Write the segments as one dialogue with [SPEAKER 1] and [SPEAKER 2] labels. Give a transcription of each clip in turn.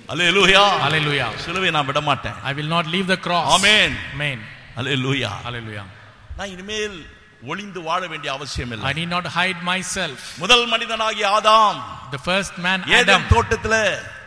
[SPEAKER 1] Hallelujah.
[SPEAKER 2] Hallelujah.
[SPEAKER 1] சிலுவையை நான் விட மாட்டேன்.
[SPEAKER 2] I will not leave the cross.
[SPEAKER 1] Amen.
[SPEAKER 2] Amen.
[SPEAKER 1] Hallelujah.
[SPEAKER 2] Hallelujah.
[SPEAKER 1] நான் இனிமேல் ஒளிந்து வாழ வேண்டிய அவசியம் இல்லை.
[SPEAKER 2] I need not hide myself.
[SPEAKER 1] முதல் மனிதனாகிய ஆதாம்,
[SPEAKER 2] The first man Adam,
[SPEAKER 1] Eden தோட்டத்திலே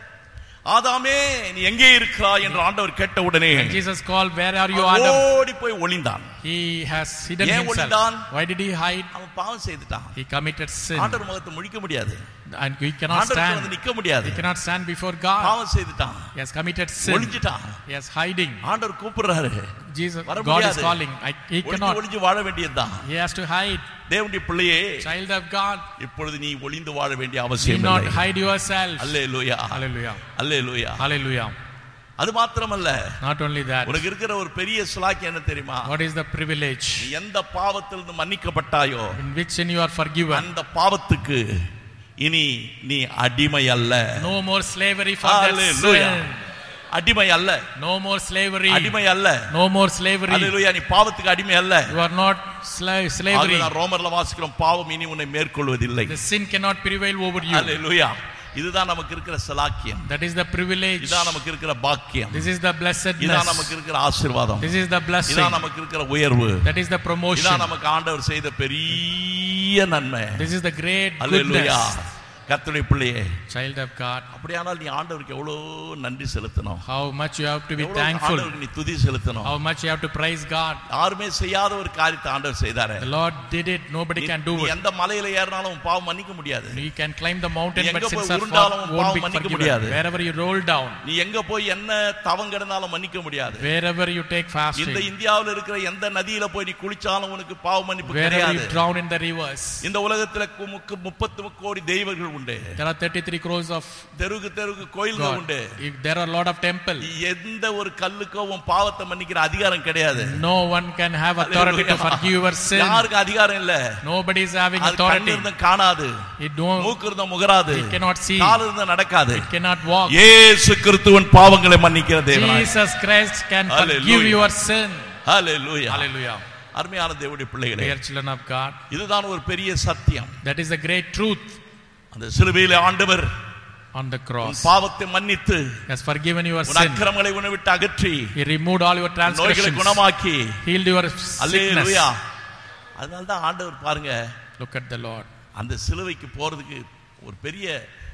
[SPEAKER 1] ஆதாமே நீ எங்கே இருக்கிறாய் என்று ஆண்டவர் கேட்ட உடனே
[SPEAKER 2] Jesus called, where are you, Adam?
[SPEAKER 1] ஓடி போய் ஒளிந்தான்.
[SPEAKER 2] He has hidden
[SPEAKER 1] ஏன்
[SPEAKER 2] himself.
[SPEAKER 1] ஒளிந்தான்?
[SPEAKER 2] Why did he hide?
[SPEAKER 1] அவன் பாவம் செய்துட்டான்.
[SPEAKER 2] He committed sin.
[SPEAKER 1] ஆண்டவர் முகத்தை முழிக்க முடியாது.
[SPEAKER 2] And he cannot
[SPEAKER 1] ஆண்டவருக்கு வந்து
[SPEAKER 2] stand.
[SPEAKER 1] நிக்க முடியாது.
[SPEAKER 2] He cannot stand before God.
[SPEAKER 1] பாவம் செய்துட்டான்.
[SPEAKER 2] He has committed sin.
[SPEAKER 1] ஒளிஞ்சிட்டான்.
[SPEAKER 2] He is hiding.
[SPEAKER 1] ஆண்டவர் கூப்பிடுறாரு.
[SPEAKER 2] Jesus,
[SPEAKER 1] வர
[SPEAKER 2] God is
[SPEAKER 1] முடியாது.
[SPEAKER 2] calling. He cannot.
[SPEAKER 1] ஒளிஞ்சு வாழ வேண்டியதுதான்.
[SPEAKER 2] He has to hide.
[SPEAKER 1] தேவனுடைய பிள்ளையே,
[SPEAKER 2] Child of God,
[SPEAKER 1] இப்பொழுது நீ ஒளிந்து வாழ வேண்டிய
[SPEAKER 2] do
[SPEAKER 1] அவசியம்
[SPEAKER 2] not
[SPEAKER 1] இல்லை.
[SPEAKER 2] hide yourself.
[SPEAKER 1] அல்லேலூயா.
[SPEAKER 2] Hallelujah.
[SPEAKER 1] அல்லேலூயா.
[SPEAKER 2] Hallelujah.
[SPEAKER 1] அது மாத்திரமல்ல,
[SPEAKER 2] Not only that,
[SPEAKER 1] உனக்கு இருக்கிற ஒரு பெரிய சுலாக்கியம் என்ன தெரியுமா?
[SPEAKER 2] what is the privilege
[SPEAKER 1] நீ எந்த பாவத்திலிருந்து மன்னிக்கப்பட்டாயோ
[SPEAKER 2] in which sin you are forgiven?
[SPEAKER 1] அந்த பாவத்துக்கு இனி நீ அடிமை அல்ல.
[SPEAKER 2] No more slavery for that
[SPEAKER 1] Hallelujah.
[SPEAKER 2] sin.
[SPEAKER 1] அடிமை அல்ல.
[SPEAKER 2] No more slavery.
[SPEAKER 1] அடிமை அல்ல.
[SPEAKER 2] No more slavery.
[SPEAKER 1] அல்லேலூயா. நீ பாவத்துக்கு அடிமை அல்ல.
[SPEAKER 2] You are not slavery.
[SPEAKER 1] ஆகவே ரோமர்ல வாசிக்கிறோம், பாவம் இனி உன்னை மேற்கொள்வதில்லை.
[SPEAKER 2] The sin cannot prevail over you.
[SPEAKER 1] அல்லேலூயா. இதுதான் நமக்கு இருக்கிற சலாக்கியம்.
[SPEAKER 2] That is the privilege.
[SPEAKER 1] இதுதான் நமக்கு இருக்கிற பாக்கியம்.
[SPEAKER 2] This is the blessedness.
[SPEAKER 1] இதுதான் நமக்கு இருக்கிற ஆசீர்வாதம்.
[SPEAKER 2] This is the blessing.
[SPEAKER 1] இதுதான் நமக்கு இருக்கிற உயர்வு.
[SPEAKER 2] That is the promotion.
[SPEAKER 1] இதுதான் நமக்கு ஆண்டவர் செய்த பெரிய நன்மை.
[SPEAKER 2] This is the great
[SPEAKER 1] hallelujah.
[SPEAKER 2] goodness.
[SPEAKER 1] கர்த்தருடைய பிள்ளையே,
[SPEAKER 2] Child of God,
[SPEAKER 1] அப்படியானால் நீ ஆண்டவருக்கு எவ்வளவு நன்றி செலுத்தணும்.
[SPEAKER 2] how much you have to be
[SPEAKER 1] எவ்வளவு
[SPEAKER 2] thankful.
[SPEAKER 1] ஆண்டவருக்கு நீ துதி செலுத்தணும்.
[SPEAKER 2] How much you have to praise God.
[SPEAKER 1] யாருமே செய்யாத ஒரு காரியத்தை ஆண்டவர் செய்தாரே.
[SPEAKER 2] The Lord did it. Nobody can do
[SPEAKER 1] நீ
[SPEAKER 2] it.
[SPEAKER 1] எந்த மலையில ஏறினாலும் உன் பாவம் மன்னிக்க முடியாது.
[SPEAKER 2] You can climb the mountain,
[SPEAKER 1] நீ
[SPEAKER 2] but
[SPEAKER 1] எங்க
[SPEAKER 2] sins
[SPEAKER 1] போய்
[SPEAKER 2] are
[SPEAKER 1] உருண்டாலும்
[SPEAKER 2] won't
[SPEAKER 1] பாவம்
[SPEAKER 2] be
[SPEAKER 1] மன்னிக்க
[SPEAKER 2] forgiven.
[SPEAKER 1] முடியாது.
[SPEAKER 2] Wherever you roll down,
[SPEAKER 1] நீ எங்க போய் என்ன தவம் கிடந்தாலும் மன்னிக்க முடியாது.
[SPEAKER 2] wherever you take
[SPEAKER 1] இந்த
[SPEAKER 2] fasting,
[SPEAKER 1] இந்தியாவில் இருக்கிற எந்த நதியில போய் நீ குளிச்சாலும் உனக்கு பாவ மன்னிப்பு
[SPEAKER 2] wherever
[SPEAKER 1] கிடையாது.
[SPEAKER 2] you drown in the rivers.
[SPEAKER 1] இந்த உலகத்துல 30 கோடி தெய்வங்கள் உண்டு.
[SPEAKER 2] There are 33 crores of
[SPEAKER 1] தெருக்கு கோயில்கள் உண்டு.
[SPEAKER 2] There are a lot of temples.
[SPEAKER 1] எந்த ஒரு கல்லுக்கோ உன் பாவத்தை மன்னிக்கிற அதிகாரம் கிடையாது.
[SPEAKER 2] No one can have authority to forgive your sin.
[SPEAKER 1] யாருக்கு அதிகாரம் இல்ல.
[SPEAKER 2] Nobody is having
[SPEAKER 1] அது
[SPEAKER 2] authority.
[SPEAKER 1] கண்ணு இருந்தா காணாது. மூக்கு இருந்தா முகராது.
[SPEAKER 2] It cannot see.
[SPEAKER 1] கால் இருந்தா நடக்காது.
[SPEAKER 2] It cannot walk.
[SPEAKER 1] இயேசு கிறிஸ்துவின் பாவங்களை மன்னிக்கிற தேவனாய்
[SPEAKER 2] Jesus Christ can forgive your sin.
[SPEAKER 1] Hallelujah.
[SPEAKER 2] Hallelujah.
[SPEAKER 1] அருமையான தேவனுடைய பிள்ளைகளே,
[SPEAKER 2] Dear children of God,
[SPEAKER 1] இதுதான் ஒரு பெரிய சத்தியம்.
[SPEAKER 2] that is a great truth.
[SPEAKER 1] அந்த சிலுவையிலே ஆண்டவர்
[SPEAKER 2] on the cross
[SPEAKER 1] பாவத்தை மன்னித்து
[SPEAKER 2] has forgiven your
[SPEAKER 1] உன்
[SPEAKER 2] sin.
[SPEAKER 1] அக்கிரமங்களை உன்னை விட்டு அகற்றி
[SPEAKER 2] He removed all your
[SPEAKER 1] நோய்களை
[SPEAKER 2] transgressions,
[SPEAKER 1] குணமாக்கி
[SPEAKER 2] healed your sickness.
[SPEAKER 1] அல்லேலூயா. அதனால தான் ஆண்டவர் பாருங்க,
[SPEAKER 2] Look at the Lord.
[SPEAKER 1] அந்த சிலுவைக்கு போறதுக்கு ஒரு பெரிய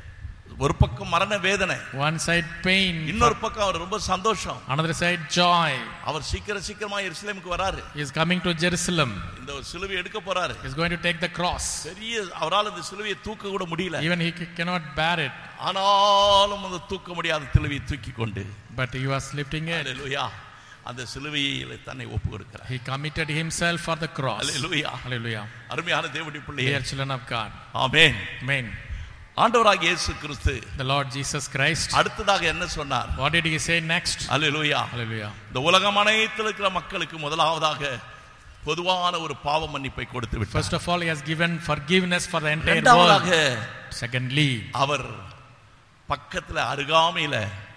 [SPEAKER 1] ஒரு பக்கம் மரண வேதனை,
[SPEAKER 2] One side pain,
[SPEAKER 1] இன்னொரு பக்கம் அவர் ரொம்ப சந்தோஷம்.
[SPEAKER 2] another side joy.
[SPEAKER 1] அவர் சீக்கிரமா எருசலேமுக்கு வராரு.
[SPEAKER 2] He is coming to Jerusalem.
[SPEAKER 1] இந்த சிலுவை எடுக்க போறாரு.
[SPEAKER 2] He is going to take the cross.
[SPEAKER 1] பெரிய அவரால் இந்த சிலுவையை தூக்க கூட முடியல.
[SPEAKER 2] Even he cannot bear it,
[SPEAKER 1] ஆனாலும் அந்த தூக்க முடியாத சிலுவையை தூக்கி கொண்டு
[SPEAKER 2] but he was lifting it.
[SPEAKER 1] அல்லேலூயா அந்த சிலுவையிலே தன்னை ஒப்பு கொடுக்கிறார்.
[SPEAKER 2] He committed himself for the cross.
[SPEAKER 1] Hallelujah.
[SPEAKER 2] Hallelujah.
[SPEAKER 1] அருமையான தேவனுடைய பிள்ளையே,
[SPEAKER 2] Dear children of God,
[SPEAKER 1] amen.
[SPEAKER 2] amen.
[SPEAKER 1] ஆண்டவராகிய இயேசு கிறிஸ்து
[SPEAKER 2] The Lord Jesus Christ,
[SPEAKER 1] அடுத்ததாக என்ன சொன்னார்?
[SPEAKER 2] what did he say next?
[SPEAKER 1] Hallelujah.
[SPEAKER 2] Hallelujah.
[SPEAKER 1] இந்த உலகம் அனைத்தில் இருக்கிற மக்களுக்கு முதலாவதாக பொதுவான ஒரு பாவ மன்னிப்பை கொடுத்து விட்டார்.
[SPEAKER 2] First of all, he has given forgiveness for the entire
[SPEAKER 1] இரண்டாவதாக
[SPEAKER 2] world. Secondly,
[SPEAKER 1] அவர் பக்கத்துல அருகாமையில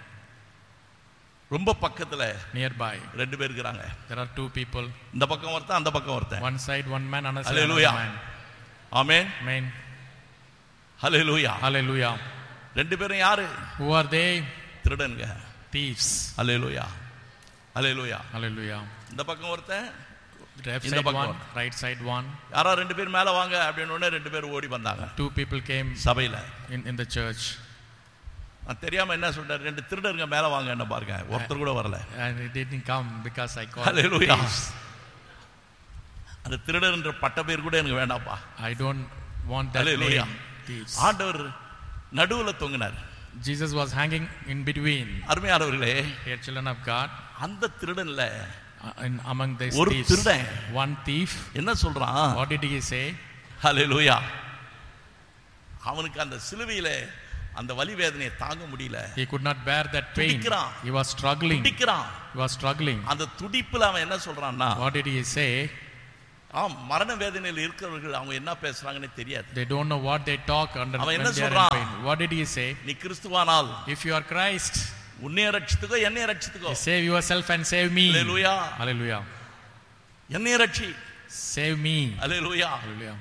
[SPEAKER 1] ரொம்ப பக்கத்துல
[SPEAKER 2] nearby,
[SPEAKER 1] ரெண்டு பேர் இருக்காங்க.
[SPEAKER 2] there are two people.
[SPEAKER 1] இந்த பக்கம் ஒருத்தன், அந்த பக்கம் ஒருத்தன்.
[SPEAKER 2] One side one man, another side
[SPEAKER 1] Hallelujah.
[SPEAKER 2] another man.
[SPEAKER 1] ஆமென்.
[SPEAKER 2] Amen.
[SPEAKER 1] ஹல்லேலூயா.
[SPEAKER 2] Hallelujah.
[SPEAKER 1] ரெண்டு பேரும் யாரு?
[SPEAKER 2] Who are they?
[SPEAKER 1] திருடனுங்க.
[SPEAKER 2] Thieves.
[SPEAKER 1] Hallelujah. Hallelujah.
[SPEAKER 2] Hallelujah.
[SPEAKER 1] இந்த பக்கம் ஒருத்தன்,
[SPEAKER 2] Left
[SPEAKER 1] இந்த
[SPEAKER 2] side
[SPEAKER 1] பக்கம்
[SPEAKER 2] one, right side one.
[SPEAKER 1] யாரா ரெண்டு பேர் மேல வாங்க அப்படின்னு உடனே ரெண்டு பேர் ஓடி வந்தாங்க
[SPEAKER 2] Two people came
[SPEAKER 1] சபையில.
[SPEAKER 2] in the church.
[SPEAKER 1] நான் தெரியாம என்ன சொல்றாரு, ரெண்டு திருடருங்க மேல வாங்க என்ன பாருங்க, ஒருத்தர் கூட வரல.
[SPEAKER 2] And it didn't come because I called
[SPEAKER 1] Hallelujah.
[SPEAKER 2] thieves.
[SPEAKER 1] அந்த திருடர் என்ற பட்ட பேர் கூட எனக்கு வேண்டாம்ப்பா.
[SPEAKER 2] I don't want that
[SPEAKER 1] Hallelujah.
[SPEAKER 2] name. Thieves.
[SPEAKER 1] ஆண்டவர் நடுவுல தொங்கினார்.
[SPEAKER 2] Jesus was hanging in between.
[SPEAKER 1] அருமையானவர்களே,
[SPEAKER 2] Dear children of God,
[SPEAKER 1] அந்த திருடன்ல
[SPEAKER 2] among these
[SPEAKER 1] ஒரு
[SPEAKER 2] thieves,
[SPEAKER 1] திருடன்
[SPEAKER 2] one thief,
[SPEAKER 1] என்ன சொல்றான்?
[SPEAKER 2] what did he say?
[SPEAKER 1] ஹல்லேலூயா. அவனுக்கு அந்த சிலுவையில அந்த வலி வேதனையை தாங்க முடியல.
[SPEAKER 2] He could not bear that pain.
[SPEAKER 1] துடிக்கிறான்.
[SPEAKER 2] He was struggling.
[SPEAKER 1] துடிக்கிறான்.
[SPEAKER 2] He was struggling.
[SPEAKER 1] அந்த துடிப்புல அவன் என்ன சொல்றான்னா,
[SPEAKER 2] What did he say?
[SPEAKER 1] மரண வேதனையில் இருக்கிறவர்கள் அவங்க என்ன பேசுறாங்கன்னு தெரியாது.
[SPEAKER 2] They don't know what they talk under
[SPEAKER 1] அவன்
[SPEAKER 2] when
[SPEAKER 1] என்ன
[SPEAKER 2] they are in
[SPEAKER 1] சொல்றான்?
[SPEAKER 2] pain. What did he say?
[SPEAKER 1] நீ கிறிஸ்துவானால்
[SPEAKER 2] If you are Christ,
[SPEAKER 1] உன்னை ரட்சித்துக்கோ என்னை ரட்சித்துக்கோ.
[SPEAKER 2] save yourself and save me.
[SPEAKER 1] Hallelujah.
[SPEAKER 2] Hallelujah.
[SPEAKER 1] என்னை ரட்சி.
[SPEAKER 2] Save me.
[SPEAKER 1] ஹல்லேலூயா.
[SPEAKER 2] Hallelujah.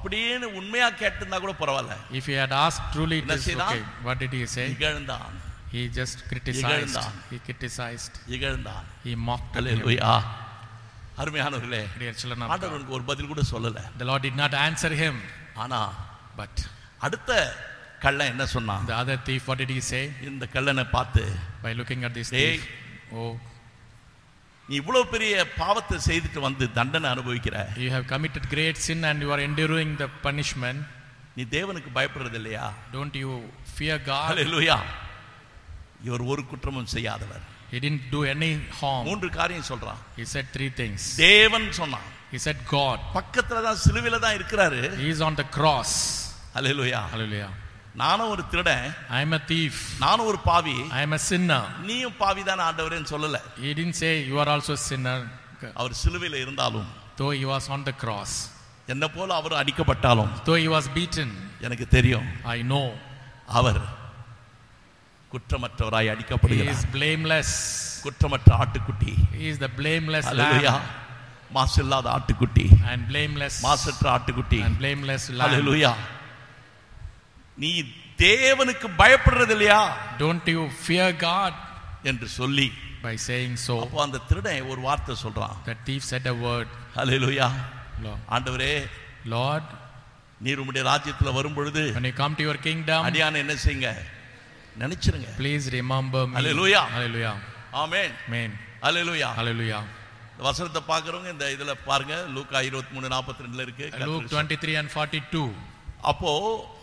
[SPEAKER 1] அப்படின்னு உண்மையா கேட்டிருந்தா கூட பரவாயில்ல.
[SPEAKER 2] If he had asked truly, it is okay. What did he say?
[SPEAKER 1] இகழ்ந்தான்.
[SPEAKER 2] He just criticized.
[SPEAKER 1] இகழ்ந்தான்.
[SPEAKER 2] He criticized.
[SPEAKER 1] இகழ்ந்தான்.
[SPEAKER 2] He mocked him.
[SPEAKER 1] அல்லேலூயா. அருமையானவர்களே,
[SPEAKER 2] Dear children of
[SPEAKER 1] ஆண்டவர்
[SPEAKER 2] God.
[SPEAKER 1] அவனுக்கு ஒரு பதில் கூட சொல்லல.
[SPEAKER 2] The Lord did not answer him.
[SPEAKER 1] ஆனா
[SPEAKER 2] But
[SPEAKER 1] அடுத்த கள்ளன் என்ன சொன்னான்?
[SPEAKER 2] the other thief, what did he say?
[SPEAKER 1] இந்த கள்ளனை பார்த்து,
[SPEAKER 2] By looking at this
[SPEAKER 1] டேய்,
[SPEAKER 2] thief. Oh,
[SPEAKER 1] நீ இவ்வளவு பெரிய பாவத்தை செய்துட்டு வந்து தண்டனை அனுபவிக்கிற,
[SPEAKER 2] you have committed great sin and you are enduring the punishment.
[SPEAKER 1] நீ தேவனுக்கு பயப்படுறது இல்லையா?
[SPEAKER 2] Don't you fear God?
[SPEAKER 1] அல்லேலூயா. இவர் ஒரு குற்றமும் செய்யாதவர்.
[SPEAKER 2] He didn't do any harm.
[SPEAKER 1] 3 காரியம் சொல்றான்.
[SPEAKER 2] He said 3 things.
[SPEAKER 1] தேவன் சொன்னான்.
[SPEAKER 2] He said God.
[SPEAKER 1] பக்கத்துல தான் சிலுவையில தான் இருக்கிறாரு.
[SPEAKER 2] He is on the cross.
[SPEAKER 1] Hallelujah.
[SPEAKER 2] Hallelujah.
[SPEAKER 1] நானும் ஒரு திருடன்,
[SPEAKER 2] I am a thief.
[SPEAKER 1] நானும் ஒரு பாவி,
[SPEAKER 2] I am a sinner.
[SPEAKER 1] நீயும் பாவி தான ஆண்டவரேன்னு சொல்லல.
[SPEAKER 2] He didn't say you are also a sinner.
[SPEAKER 1] அவர் சிலுவையில இருந்தாலும்,
[SPEAKER 2] Though he was on the cross,
[SPEAKER 1] என்ன போல அவர் அடிக்கப்பட்டாலும்,
[SPEAKER 2] though he was beaten,
[SPEAKER 1] எனக்கு தெரியும்
[SPEAKER 2] I know
[SPEAKER 1] our குற்றமற்றவராய்
[SPEAKER 2] he
[SPEAKER 1] அடிக்கப்படுகிறார்.
[SPEAKER 2] is blameless.
[SPEAKER 1] குற்றமற்ற ஆட்டுக்குட்டி.
[SPEAKER 2] He is the blameless
[SPEAKER 1] hallelujah.
[SPEAKER 2] lamb
[SPEAKER 1] மாசில்லாத ஆட்டுக்குட்டி,
[SPEAKER 2] and blameless
[SPEAKER 1] மாசற்ற ஆட்டுக்குட்டி.
[SPEAKER 2] and blameless lamb.
[SPEAKER 1] அல்லேலூயா. நீ தேவனுக்கு பயப்படுறது இல்லையா
[SPEAKER 2] Don't you fear God?
[SPEAKER 1] என்று சொல்லி,
[SPEAKER 2] By saying so,
[SPEAKER 1] அப்போ அந்த திருடன் ஒரு வார்த்தை சொல்றான்.
[SPEAKER 2] the thief said a word.
[SPEAKER 1] Hallelujah.
[SPEAKER 2] Lord,
[SPEAKER 1] ஆண்டவரே,
[SPEAKER 2] Lord,
[SPEAKER 1] நீர் உம்முடைய ராஜ்யத்துல வரும் பொழுது
[SPEAKER 2] when you come to your kingdom,
[SPEAKER 1] அடியானை என்ன செய்யுங்க? நினைச்சிருங்க.
[SPEAKER 2] please remember me.
[SPEAKER 1] Hallelujah.
[SPEAKER 2] Hallelujah.
[SPEAKER 1] Amen.
[SPEAKER 2] Amen.
[SPEAKER 1] Hallelujah.
[SPEAKER 2] Hallelujah.
[SPEAKER 1] இந்த வசனத்தை பார்க்கறவங்க இந்த இதுல பாருங்க, லூக்கா 23:42 இருக்கு.
[SPEAKER 2] Luke 23 and 42.
[SPEAKER 1] அப்போ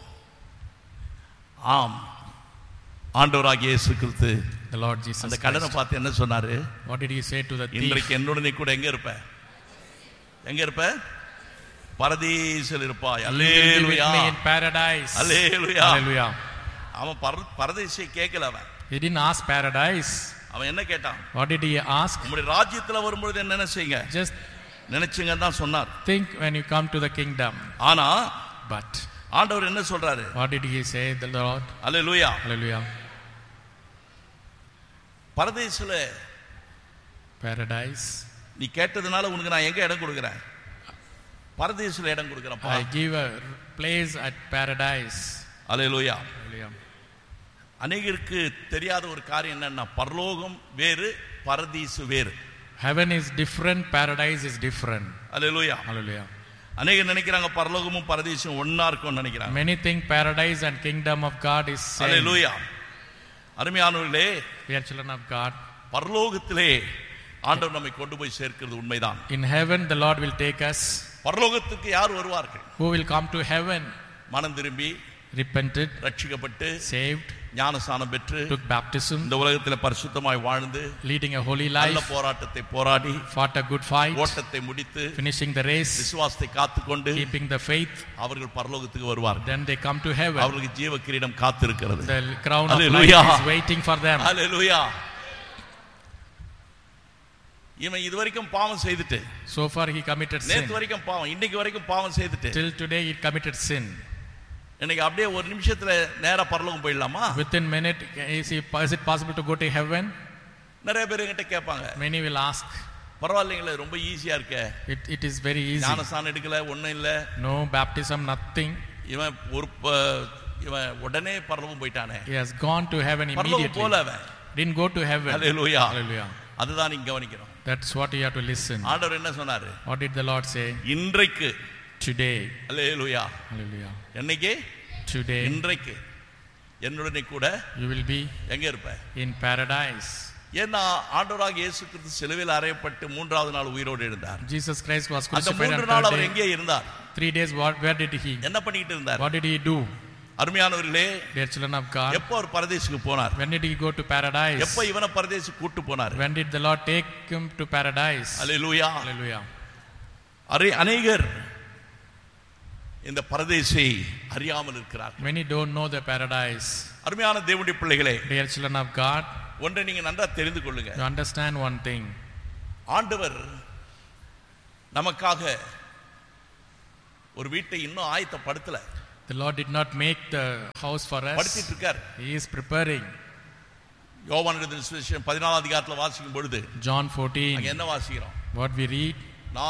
[SPEAKER 1] ஆம், ஆண்டவராகிய இயேசு கிறிஸ்து
[SPEAKER 2] The Lord Jesus
[SPEAKER 1] அந்த
[SPEAKER 2] Christ.
[SPEAKER 1] கடனை பார்த்து என்ன சொன்னாரு?
[SPEAKER 2] What did he say to the thief?
[SPEAKER 1] இன்றைக்கு என்னோட நீ கூட எங்க இருப்ப? எங்க இருப்ப? பரதீசில் இருப்பாய்.
[SPEAKER 2] You will be with
[SPEAKER 1] hallelujah.
[SPEAKER 2] me in paradise.
[SPEAKER 1] Hallelujah.
[SPEAKER 2] Hallelujah.
[SPEAKER 1] அவன் பரதீசியை கேட்கல. அவன்
[SPEAKER 2] He didn't ask paradise.
[SPEAKER 1] அவன் என்ன கேட்டான்?
[SPEAKER 2] What did he ask?
[SPEAKER 1] உம்முடைய ராஜ்யத்துல வரும்பொழுது என்ன செய்யுங்க?
[SPEAKER 2] Just
[SPEAKER 1] நினைச்சுங்க தான் சொன்னார்.
[SPEAKER 2] think when you come to the kingdom.
[SPEAKER 1] ஆனா
[SPEAKER 2] But
[SPEAKER 1] ஆண்டவர் என்ன சொல்றாரு?
[SPEAKER 2] what did he say, the Lord?
[SPEAKER 1] Hallelujah.
[SPEAKER 2] Hallelujah.
[SPEAKER 1] பரதீசில
[SPEAKER 2] Paradise.
[SPEAKER 1] நீ கேட்டதுனால உனக்கு நான் எங்க இடம் கொடுக்கிறேன்? பரதீசில இடம் கொடுக்கிறேன்ப்பா.
[SPEAKER 2] I give a place at paradise.
[SPEAKER 1] Hallelujah.
[SPEAKER 2] Hallelujah.
[SPEAKER 1] அநேகருக்கு தெரியாத ஒரு காரியம் என்னன்னா, பரலோகம் வேறு, பரதீசு வேறு.
[SPEAKER 2] Heaven is different, paradise is different.
[SPEAKER 1] Hallelujah.
[SPEAKER 2] Hallelujah.
[SPEAKER 1] அநேகர் நினைக்கிறாங்க பரலோகமும் பரதீசும் ஒண்ணா இருக்கும்னு நினைக்கிறாங்க.
[SPEAKER 2] Many think paradise and kingdom of God is same.
[SPEAKER 1] அல்லேலூயா. அருமையானவர்களே,
[SPEAKER 2] We are children of God.
[SPEAKER 1] பரலோகத்திலே ஆண்டவர் நம்மை கொண்டு போய் சேர்க்கிறது உண்மைதான்.
[SPEAKER 2] In heaven the Lord will take us.
[SPEAKER 1] பரலோகத்துக்கு யார் வருவார்கள்?
[SPEAKER 2] Who will come to heaven?
[SPEAKER 1] மனம் திரும்பி
[SPEAKER 2] Repented,
[SPEAKER 1] ரட்சிக்கப்பட்டு
[SPEAKER 2] saved,
[SPEAKER 1] ஞானஸ்நானம் பெற்று
[SPEAKER 2] took baptism,
[SPEAKER 1] இந்த உலகத்தில் பரிசுத்தமாய் வாழ்ந்து
[SPEAKER 2] leading a holy
[SPEAKER 1] நல்ல
[SPEAKER 2] life,
[SPEAKER 1] போராட்டத்தை போராடி
[SPEAKER 2] fought a good fight,
[SPEAKER 1] ஓட்டத்தை முடித்து
[SPEAKER 2] finishing the race,
[SPEAKER 1] விசுவாசத்தை காத்துக்கொண்டு
[SPEAKER 2] keeping the faith.
[SPEAKER 1] அவர்கள் பரலோகத்துக்கு வருவார்கள்.
[SPEAKER 2] Then they come to heaven.
[SPEAKER 1] அவர்களுக்கு ஜீவ கிரீடம் காத்திருக்கிறது.
[SPEAKER 2] The crown of
[SPEAKER 1] Hallelujah.
[SPEAKER 2] life is waiting for them.
[SPEAKER 1] அல்லேலூயா. இவன் இதுவரைக்கும் பாவம் செய்துட்டு,
[SPEAKER 2] So far he committed sin.
[SPEAKER 1] நேத்து வரைக்கும் பாவம், இன்னைக்கு வரைக்கும் பாவம் செய்துட்டு,
[SPEAKER 2] Till today he committed sin.
[SPEAKER 1] இன்னைக்கு அப்படியே ஒரு நிமிஷத்துல நேரா பரலோகம் போயிடலாமா?
[SPEAKER 2] Within minute, is it possible to go to heaven?
[SPEAKER 1] நிறைய பேர் என்கிட்ட கேட்பாங்க.
[SPEAKER 2] Many will ask.
[SPEAKER 1] பரவாயில்லைங்களே, ரொம்ப ஈஸியா இருக்கே,
[SPEAKER 2] It is very easy.
[SPEAKER 1] ஞானஸ்நானம் எடுக்கல, ஒண்ணும் இல்ல,
[SPEAKER 2] No baptism, nothing.
[SPEAKER 1] இவன் உடனே பரலோகம் போயிட்டானே.
[SPEAKER 2] He has gone to heaven
[SPEAKER 1] பரலோகம்
[SPEAKER 2] immediately.
[SPEAKER 1] போல அவன்.
[SPEAKER 2] Didn't go to heaven.
[SPEAKER 1] Hallelujah.
[SPEAKER 2] Hallelujah.
[SPEAKER 1] அதுதான் நீங்க கவனிக்கணும்.
[SPEAKER 2] That's what you have to listen.
[SPEAKER 1] ஆண்டவர் என்ன சொன்னாரு?
[SPEAKER 2] What did the Lord say?
[SPEAKER 1] இன்றைக்கு.
[SPEAKER 2] Today.
[SPEAKER 1] அல்லேலூயா.
[SPEAKER 2] Hallelujah.
[SPEAKER 1] என்னைக்கு?
[SPEAKER 2] Today.
[SPEAKER 1] இன்றைக்கு என்னுடனே கூட
[SPEAKER 2] You will be
[SPEAKER 1] எங்க இருப்ப?
[SPEAKER 2] in paradise.
[SPEAKER 1] ஏன்னா ஆண்டவராகிய இயேசு கிறிஸ்து சிலுவையில் அறையப்பட்டு 3வது நாள் உயிரோடு எழுந்தார்.
[SPEAKER 2] Jesus Christ was
[SPEAKER 1] அந்த
[SPEAKER 2] crucified
[SPEAKER 1] 3
[SPEAKER 2] on
[SPEAKER 1] நாள்
[SPEAKER 2] third
[SPEAKER 1] அவர்
[SPEAKER 2] day.
[SPEAKER 1] எங்கே இருந்தார்?
[SPEAKER 2] 3 days, where did he?
[SPEAKER 1] என்ன பண்ணிட்டு இருந்தார்?
[SPEAKER 2] What did he do?
[SPEAKER 1] அருமையானவர்களே,
[SPEAKER 2] Dear children of God,
[SPEAKER 1] எப்போ அவர் பரதேசுக்கு போனார்?
[SPEAKER 2] when did he go to paradise?
[SPEAKER 1] எப்போ இவனை பரதேசுக்கு கூட்டி போனார்?
[SPEAKER 2] When did the Lord take him to paradise?
[SPEAKER 1] Hallelujah.
[SPEAKER 2] Hallelujah.
[SPEAKER 1] அநேகர் இந்த பரதேசை அறியாமல் இருக்கிறார்.
[SPEAKER 2] Many don't know the paradise.
[SPEAKER 1] அருமையான தேவனுடைய பிள்ளைகளே,
[SPEAKER 2] Dear children of God,
[SPEAKER 1] ஒன்றை நீங்க நன்றா தெரிந்து கொள்ளுங்க.
[SPEAKER 2] you understand one thing.
[SPEAKER 1] ஆண்டவர் நமக்காக ஒரு வீட்டை இன்னும் ஆயத்தப்படுத்தல.
[SPEAKER 2] The Lord did not make the house for us.
[SPEAKER 1] படுத்திட்டு இருக்கார்.
[SPEAKER 2] He is preparing.
[SPEAKER 1] யோவான் எழுதின சுவிசேஷம் 14வது அதிகாரத்துல வாசிக்கும் பொழுது
[SPEAKER 2] John 14.
[SPEAKER 1] அங்க என்ன வாசிக்கிறோம்?
[SPEAKER 2] What we read,